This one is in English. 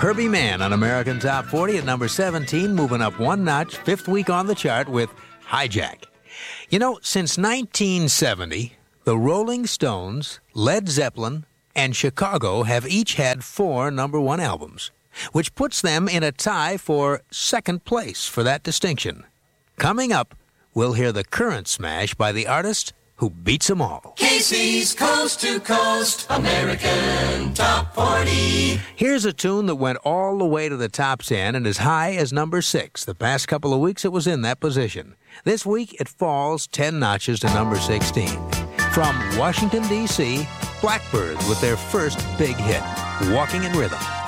Herbie Mann on American Top 40 at number 17, moving up one notch, fifth week on the chart with Hijack. You know, since 1970, the Rolling Stones, Led Zeppelin, and Chicago have each had 4 number 1 albums, which puts them in a tie for second place for that distinction. Coming up, we'll hear the current smash by the artist who beats them all. Casey's Coast to Coast American Top 40. Here's a tune that went all the way to the top 10 and as high as number 6. The past couple of weeks it was in that position. This week it falls 10 notches to number 16. From Washington, D.C., Blackbirds with their first big hit, Walking in Rhythm.